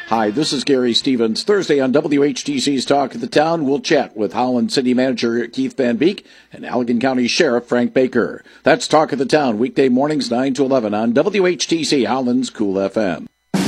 Hi, this is Gary Stevens. Thursday on WHTC's Talk of the Town, we'll chat with Holland City Manager Keith Van Beek and Allegan County Sheriff Frank Baker. That's Talk of the Town, weekday mornings 9 to 11 on WHTC Holland's Cool FM.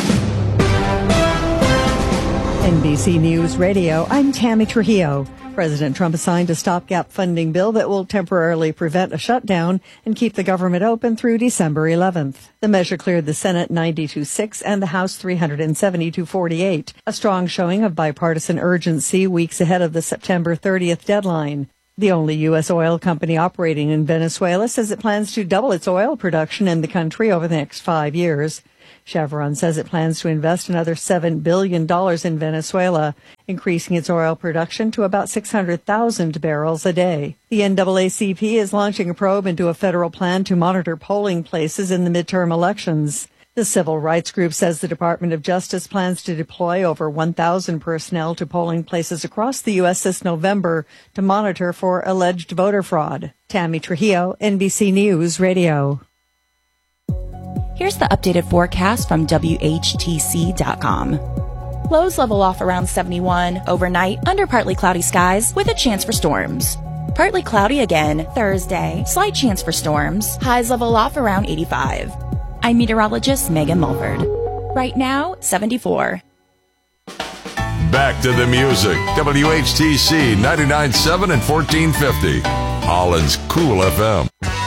NBC News Radio, I'm Tammy Trujillo. President Trump signed a stopgap funding bill that will temporarily prevent a shutdown and keep the government open through December 11th. The measure cleared the Senate 92-6 and the House 372-48, a strong showing of bipartisan urgency weeks ahead of the September 30th deadline. The only U.S. oil company operating in Venezuela says it plans to double its oil production in the country over the next 5 years. Chevron says it plans to invest another $7 billion in Venezuela, increasing its oil production to about 600,000 barrels a day. The NAACP is launching a probe into a federal plan to monitor polling places in the midterm elections. The civil rights group says the Department of Justice plans to deploy over 1,000 personnel to polling places across the U.S. this November to monitor for alleged voter fraud. Tammy Trujillo, NBC News Radio. Here's the updated forecast from WHTC.com. Lows level off around 71 overnight under partly cloudy skies with a chance for storms. Partly cloudy again Thursday, slight chance for storms. Highs level off around 85. I'm meteorologist Megan Mulford. Right now, 74. Back to the music. WHTC 99.7 and 1450. Holland's Cool FM.